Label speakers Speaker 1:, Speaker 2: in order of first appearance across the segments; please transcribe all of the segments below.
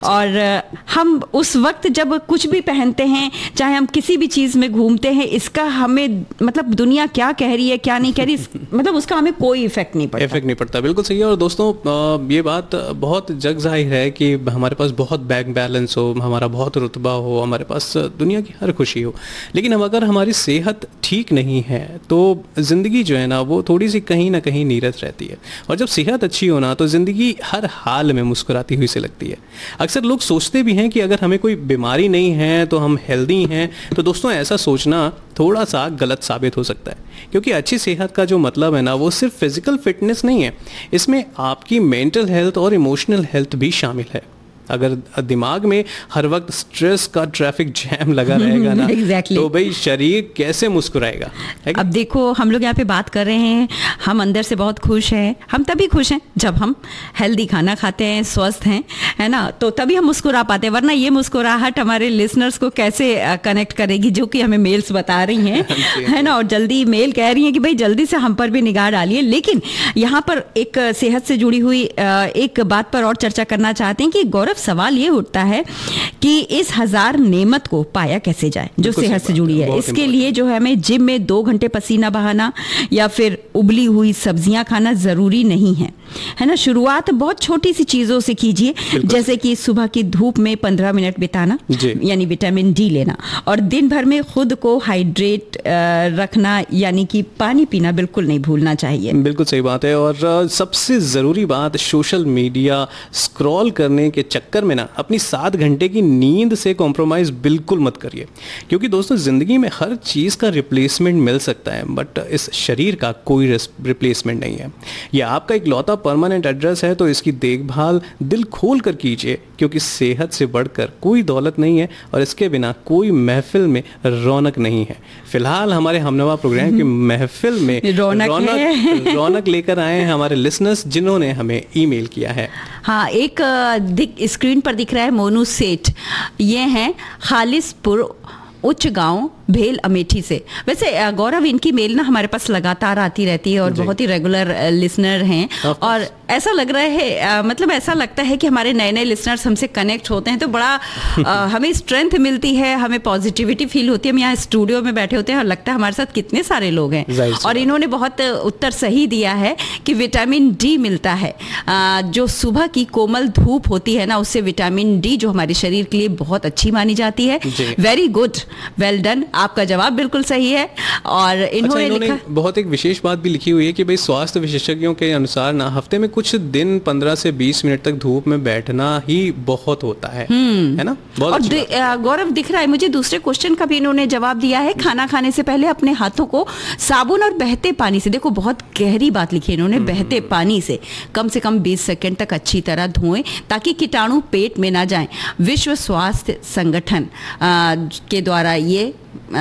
Speaker 1: और हम उस वक्त जब कुछ भी पहनते हैं, चाहे हम किसी भी चीज़ में घूमते हैं, इसका हमें मतलब दुनिया क्या कह रही है क्या नहीं कह रही, मतलब उसका हमें कोई इफेक्ट नहीं पड़ता।
Speaker 2: बिल्कुल सही है। और दोस्तों ये बात बहुत जग जाहिर है कि हमारे पास बहुत बैंक बैलेंस हो, हमारा बहुत रुतबा हो, हमारे पास दुनिया की हर खुशी हो, लेकिन हम अगर हमारी सेहत ठीक नहीं है तो ज़िंदगी जो है ना वो थोड़ी सी कहीं ना कहीं नीरस रहती है। और जब सेहत अच्छी हो ना तो ज़िंदगी हर हाल में मुस्कुराती हुई से लगती है। अक्सर लोग सोचते भी हैं कि अगर हमें कोई बीमारी नहीं है तो हम हेल्दी हैं, तो दोस्तों ऐसा सोचना थोड़ा सा गलत साबित हो सकता है, क्योंकि अच्छी सेहत का जो मतलब है ना वो सिर्फ फिजिकल फिटनेस नहीं है, इसमें आपकी मेंटल हेल्थ और इमोशनल हेल्थ भी शामिल है। अगर दिमाग में हर वक्त स्ट्रेस का ट्रैफिक जैम लगा रहेगा ना exactly. तो भाई शरीर कैसे मुस्कुराएगा।
Speaker 1: अब देखो हम लोग यहाँ पे बात कर रहे हैं, हम अंदर से बहुत खुश हैं, हम तभी खुश हैं जब हम हेल्दी खाना खाते हैं, स्वस्थ हैं, है ना, तो तभी हम मुस्कुरा पाते हैं। वरना ये मुस्कुराहट हमारे लिसनर्स को कैसे कनेक्ट करेगी, जो कि हमें मेल्स बता रही हैं है ना, और जल्दी मेल कह रही हैं कि भाई जल्दी से हम पर भी निगाह डालिए। लेकिन यहाँ पर एक सेहत से जुड़ी हुई एक बात पर और चर्चा करना चाहते हैं कि गौरव सवाल ये उठता है कि इस 1000 नेमत को पाया कैसे जाए जो सेहत से जुड़ी है। इसके लिए जो है हमें जिम में 2 घंटे पसीना बहाना या फिर उबली हुई सब्जियां खाना जरूरी नहीं है ना। शुरुआत बहुत छोटी सी चीजों से कीजिए, जैसे कि सुबह की धूप में 15 मिनट बिताना, यानी विटामिन डी लेना, और दिन भर में खुद को हाइड्रेट रखना, यानी कि पानी पीना बिल्कुल नहीं भूलना चाहिए।
Speaker 2: बिल्कुल सही बात है। और सबसे जरूरी बात, सोशल मीडिया स्क्रॉल करने के चक्कर में ना अपनी 7 घंटे की नींद से कॉम्प्रोमाइज बिल्कुल मत करिए, क्योंकि दोस्तों जिंदगी में हर चीज का रिप्लेसमेंट मिल सकता है, बट इस शरीर का कोई रिप्लेसमेंट नहीं है। यह आपका इकलौता परमानेंट एड्रेस है, तो इसकी देखभाल दिल खोल कर कीजिए, क्योंकि सेहत से बढ़कर कोई दौलत नहीं है और इसके बिना कोई महफिल में रौनक नहीं है। फिलहाल हमारे हमनवा प्रोग्राम की महफिल में रौनक लेकर आए हैं हमारे लिसनर्स, जिन्होंने हमें ईमेल किया है।
Speaker 1: हाँ, एक स्क्रीन पर दिख रहा है मोनू सेठ, ये हैं खालिसपुर उच्च गांव भेल अमेठी से। वैसे गौरव इनकी मेल ना हमारे पास लगातार आती रहती है और बहुत ही रेगुलर लिसनर हैं, और ऐसा लग रहा है मतलब ऐसा लगता है कि हमारे नए नए लिसनर्स हमसे कनेक्ट होते हैं तो बड़ा हमें स्ट्रेंथ मिलती है, हमें पॉजिटिविटी फील होती है। हम यहाँ स्टूडियो में बैठे होते हैं और लगता है हमारे साथ कितने सारे लोग हैं। और इन्होंने बहुत उत्तर सही दिया है कि विटामिन डी मिलता है, जो सुबह की कोमल धूप होती है ना, उससे विटामिन डी जो हमारे शरीर के लिए बहुत अच्छी मानी जाती है। वेरी गुड, वेल डन, आपका जवाब बिल्कुल सही है। और इन्होंने लिखा
Speaker 2: बहुत एक विशेष बात भी लिखी हुई है कि भाई स्वास्थ्य विशेषज्ञों के अनुसार ना हफ्ते में कुछ दिन 15 से 20 मिनट तक धूप में बैठना ही बहुत होता है ना। बहुत और
Speaker 1: गौरव दिख रहा है मुझे दूसरे क्वेश्चन का भी इन्होंने जवाब दिया है। खाना खाने से पहले अपने हाथों को साबुन और बहते पानी से, देखो बहुत गहरी बात लिखी है इन्होंने, बहते पानी से कम 20 सेकंड तक अच्छी तरह धोएं ताकि कीटाणु पेट में ना जाएं। विश्व स्वास्थ्य संगठन के द्वारा ये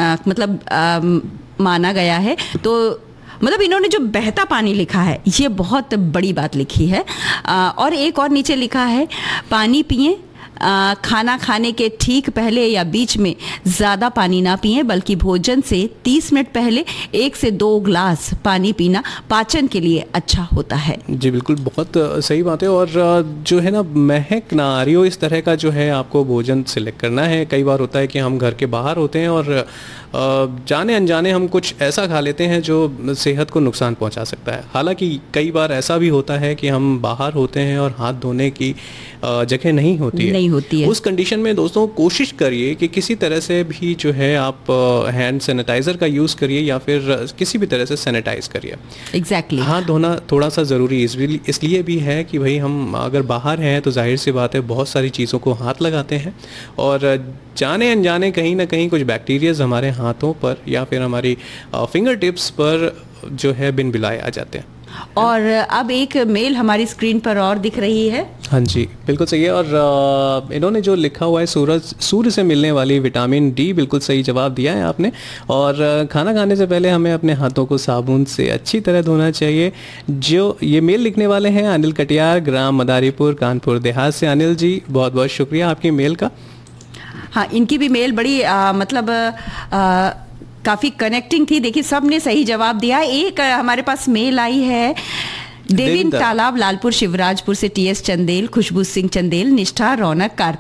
Speaker 1: माना गया है। तो मतलब इन्होंने जो बहता पानी लिखा है ये बहुत बड़ी बात लिखी है। और एक और नीचे लिखा है, पानी पिएं, खाना खाने के ठीक पहले या बीच में ज़्यादा पानी ना पिएं, बल्कि भोजन से 30 मिनट पहले 1 से 2 ग्लास पानी पीना पाचन के लिए अच्छा होता है।
Speaker 2: जी बिल्कुल, बहुत सही बात है। और जो है ना, महक ना आ रही हो इस तरह का जो है आपको भोजन सिलेक्ट करना है। कई बार होता है कि हम घर के बाहर होते हैं और जाने अनजाने हम कुछ ऐसा खा लेते हैं जो सेहत को नुकसान पहुंचा सकता है। हालांकि कई बार ऐसा भी होता है कि हम बाहर होते हैं और हाथ धोने की जगह नहीं होती है। उस कंडीशन में दोस्तों कोशिश करिए कि किसी तरह से भी जो है आप हैंड सैनिटाइजर का यूज़ करिए या फिर किसी भी तरह से सैनिटाइज करिए।
Speaker 1: एग्जैक्टली
Speaker 2: हाथ धोना थोड़ा सा ज़रूरी इसलिए भी है कि भाई हम अगर बाहर हैं तो जाहिर सी बात है बहुत सारी चीज़ों को हाथ लगाते हैं और जाने अनजाने कहीं ना कहीं कुछ बैक्टीरियाज हमारे हाथों पर या फिर हमारी फिंगर टिप्स पर जो है बिन बिलाए आ जाते हैं।
Speaker 1: और अब एक मेल हमारी स्क्रीन पर और दिख रही है।
Speaker 2: हाँ जी बिल्कुल सही है। और इन्होंने जो लिखा हुआ है सूर्य से मिलने वाली विटामिन डी, बिल्कुल सही जवाब दिया है आपने। और खाना खाने से पहले हमें अपने हाथों को साबुन से अच्छी तरह धोना चाहिए। जो ये मेल लिखने वाले हैं अनिल कटियार, ग्राम मदारीपुर, कानपुर देहात से। अनिल जी बहुत बहुत शुक्रिया आपकी मेल का।
Speaker 1: हाँ, इनकी भी मेल बड़ी काफ़ी कनेक्टिंग थी। देखिए सब ने सही जवाब दिया। एक हमारे पास मेल आई है देविन तालाब, लालपुर शिवराजपुर से टीएस चंदेल, खुशबू सिंह चंदेल, निष्ठा, रौनक, कार्तिक